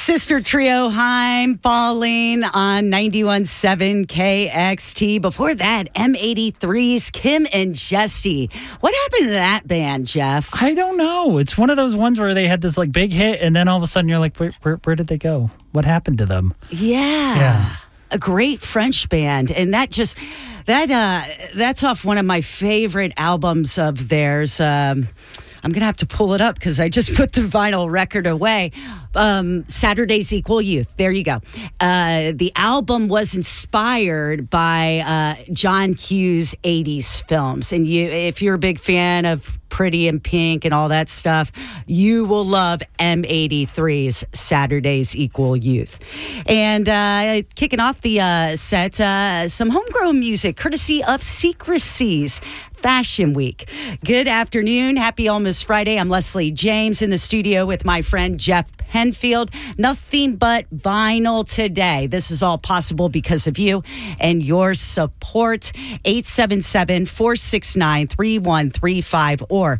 Sister Trio, Heim, Falling on 91.7 KXT. Before that, M83's Kim and Jesse. What happened to that band, Jeff? I don't know. It's one of those ones where they had this like big hit, and then all of a sudden you're like, where did they go? What happened to them? Yeah. A great French band, and that's off one of my favorite albums of theirs. I'm going to have to pull it up because I just put the vinyl record away. Saturdays Equal Youth. There you go. The album was inspired by John Hughes' 80s films. And if you're a big fan of Pretty in Pink and all that stuff, you will love M83's Saturdays Equal Youth. And kicking off the set, some homegrown music courtesy of Secrecies. Fashion Week. Good afternoon. Happy Almost Friday. I'm Leslie James in the studio with my friend Jeff Penfield. Nothing but vinyl today. This is all possible because of you and your support. 877-469-3135 or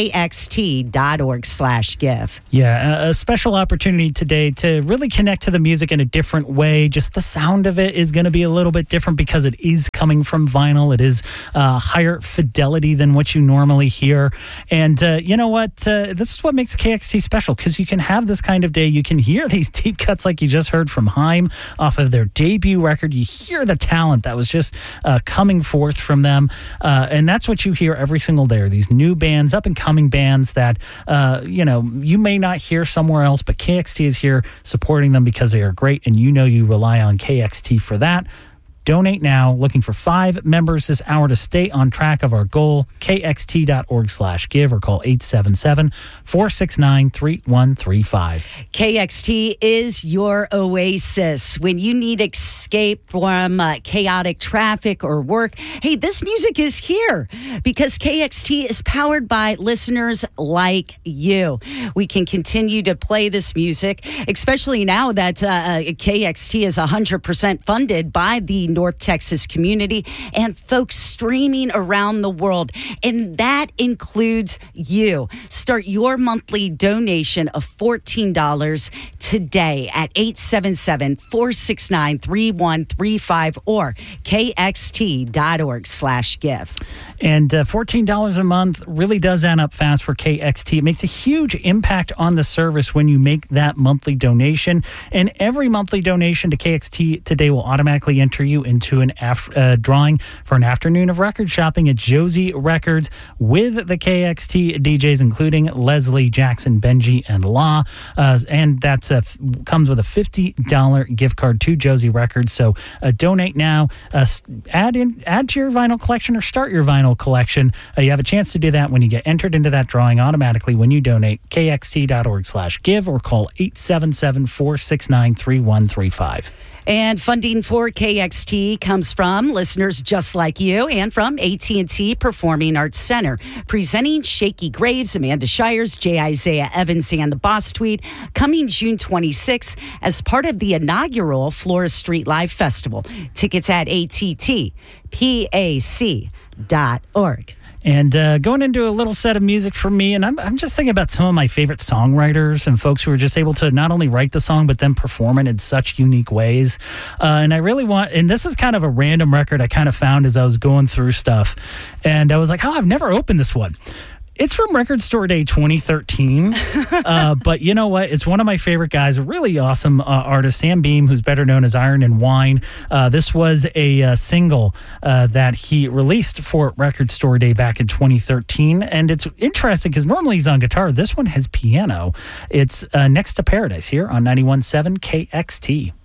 kxt.org/give. Yeah, a special opportunity today to really connect to the music in a different way. Just the sound of it is going to be a little bit different because it is coming from vinyl. It is higher fidelity than what you normally hear. And you know what? This is what makes KXT special, because you can have this kind of day. You can hear these deep cuts like you just heard from Heim off of their debut record. You hear the talent that was just coming forth from them. And that's what you hear every single day, are these new bands, up and coming bands that, you may not hear somewhere else, but KXT is here supporting them because they are great. And you rely on KXT for that. Donate now. Looking for 5 members this hour to stay on track of our goal. KXT.org/give or call 877-469-3135. KXT is your oasis. When you need escape from chaotic traffic or work, hey, this music is here because KXT is powered by listeners like you. We can continue to play this music, especially now that KXT is 100% funded by the North Texas community and folks streaming around the world. And that includes you. Start your monthly donation of $14 today at 877-469-3135 or kxt.org/give. And $14 a month really does add up fast for KXT. It makes a huge impact on the service when you make that monthly donation. And every monthly donation to KXT today will automatically enter you into an drawing for an afternoon of record shopping at Josie Records with the KXT DJs, including Leslie, Jackson, Benji, and Law. And that's comes with a $50 gift card to Josie Records. So donate now. Add to your vinyl collection or start your vinyl collection. You have a chance to do that when you get entered into that drawing automatically when you donate. KXT.org/give or call 877-469-3135. And funding for KXT comes from listeners just like you and from AT&T Performing Arts Center. Presenting Shaky Graves, Amanda Shires, J. Isaiah Evans, and the Boss Tweed, coming June 26th as part of the inaugural Flora Street Live Festival. Tickets at attpac.org. And going into a little set of music for me, and I'm just thinking about some of my favorite songwriters and folks who are just able to not only write the song, but then perform it in such unique ways. And I really want, and this is kind of a random record I kind of found as I was going through stuff. And I was like, I've never opened this one. It's from Record Store Day 2013, but you know what? It's one of my favorite guys, a really awesome artist, Sam Beam, who's better known as Iron and Wine. This was a single that he released for Record Store Day back in 2013, and it's interesting because normally he's on guitar. This one has piano. It's Next to Paradise here on 91.7 KXT.